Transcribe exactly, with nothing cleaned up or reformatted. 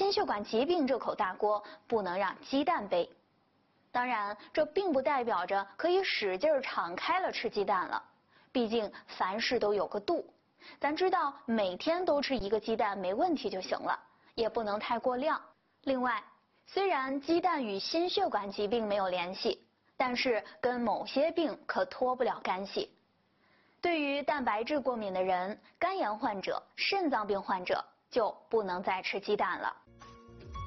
心血管疾病这口大锅不能让鸡蛋背。当然，这并不代表着可以使劲敞开了吃鸡蛋了，毕竟凡事都有个度。咱知道每天都吃一个鸡蛋没问题就行了，也不能太过量。另外，虽然鸡蛋与心血管疾病没有联系，但是跟某些病可脱不了干系。对于蛋白质过敏的人、肝炎患者、肾脏病患者就不能再吃鸡蛋了。